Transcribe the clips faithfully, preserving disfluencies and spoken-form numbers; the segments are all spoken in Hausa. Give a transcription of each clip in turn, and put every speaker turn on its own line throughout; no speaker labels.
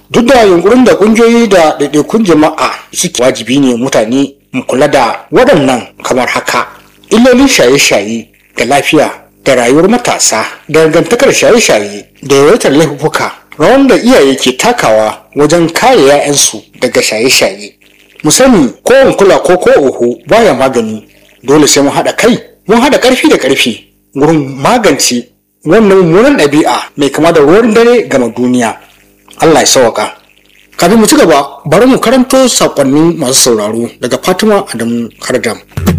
Duk da yunkurin da kungiyoyi da ɗaiɗaikun jama'a suke, wajibi ne mutane mu kula da waɗannan kamar haka: illolin shaye-shaye da lafiya da rayuwar matasa, dangantakar shaye-shaye da yawaitar laifuka, rawan da iyaye ke takawa wajen kare 'ya'yansu daga shaye-shaye. Mu sani ko in kula ko ko oho baya magani, dole sai mun haɗa kai, mun haɗa ƙarfi da ƙarfi wurin magance wannan mummunan ɗabi'a mai kama da ruwan dare gama duniya. Allah ya sauwaka. Kafin mu ci gaba, bari mu karanto saƙonnin masu sauraro daga Fatima Adamu Kardam.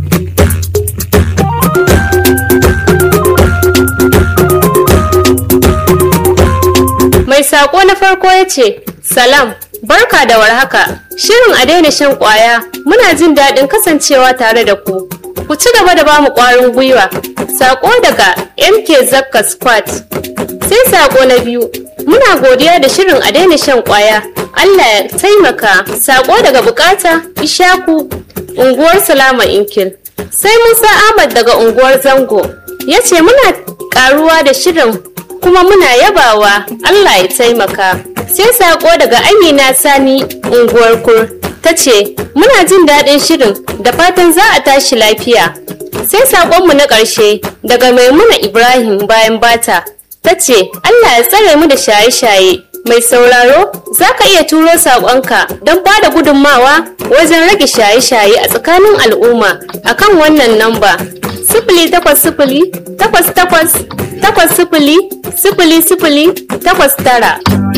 Mai saƙo na farko ya ce, Salam, barka da warhaka. Shirin a daina shan ƙwaya, muna jin daɗin kasancewa tare da ku. Ku ci gaba da bamu ƙwarin gwiwa. Saƙo daga M K Zakka Squad. Sai saƙo na biyu, muna godiya da shirin a daina shan ƙwaya. Allah ya taimaka. Saƙo daga Bukata Ishaku, unguwar Salama Inkil. Sai Musa Ahmad daga unguwar Zango ya ce muna ƙaruwa da shirin kuma muna yabawa. Allah ya taimaka. Sai saƙo daga Amina Sani unguwar Kur ta ce muna jin daɗin shirin da fatan za a tashi lafiya. Sai saƙonmu na ƙarshe daga Maimuna Ibrahim bayan bata ta ce Allah ya tsare mu da shaye-shaye. Mai sauraro za ka iya turo saƙonka don ba da gudunmawa wajen rage shaye-shaye a tsakanin al'umma akan wannan namba sifili takwas sifili takwas takwas takwas sifili sifili sifili takwas tara.